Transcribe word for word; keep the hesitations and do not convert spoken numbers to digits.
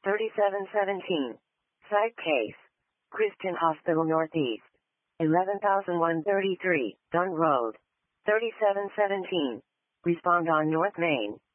thirty-seven seventeen. Site case. Christian Hospital Northeast. eleven thousand one hundred thirty-three, Dunn Road. thirty-seven seventeen. Respond on North Main.